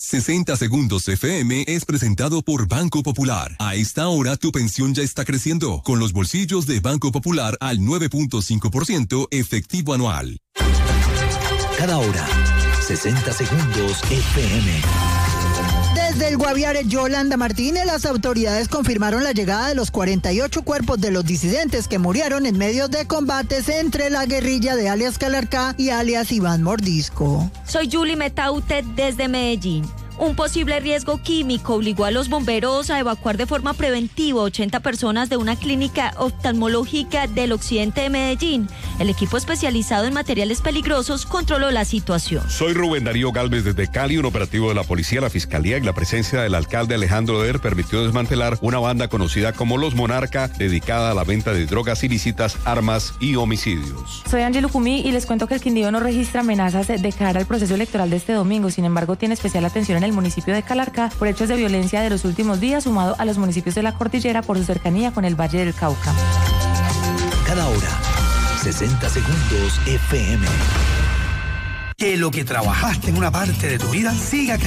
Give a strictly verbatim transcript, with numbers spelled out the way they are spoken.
sesenta Segundos F M es presentado por Banco Popular. A esta hora tu pensión ya está creciendo, con los bolsillos de Banco Popular al nueve punto cinco por ciento efectivo anual. Cada hora, sesenta Segundos F M. Desde el Guaviare, Yolanda Martínez, las autoridades confirmaron la llegada de los cuarenta y ocho cuerpos de los disidentes que murieron en medio de combates entre la guerrilla de alias Calarcá y alias Iván Mordisco. Soy Julie Metaute desde Medellín. Un posible riesgo químico obligó a los bomberos a evacuar de forma preventiva ochenta personas de una clínica oftalmológica del occidente de Medellín. El equipo especializado en materiales peligrosos controló la situación. Soy Rubén Darío Galvez desde Cali. Un operativo de la policía, la fiscalía y la presencia del alcalde Alejandro Der permitió desmantelar una banda conocida como Los Monarca, dedicada a la venta de drogas ilícitas, armas y homicidios. Soy Ángel Ucumí y les cuento que el Quindío no registra amenazas de cara al proceso electoral de este domingo. Sin embargo, tiene especial atención en el municipio de Calarcá por hechos de violencia de los últimos días, sumado a los municipios de la Cordillera por su cercanía con el Valle del Cauca. Cada hora, sesenta Segundos F M. Que lo que trabajaste en una parte de tu vida siga